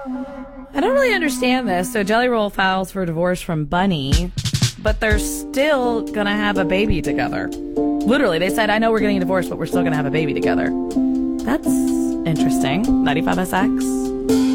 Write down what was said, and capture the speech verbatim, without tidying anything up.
I don't really understand this. So Jelly Roll files for divorce from Bunny, but they're still going to have a baby together. Literally, they said, I know we're getting a divorce, but we're still going to have a baby together. That's interesting. ninety-five S X.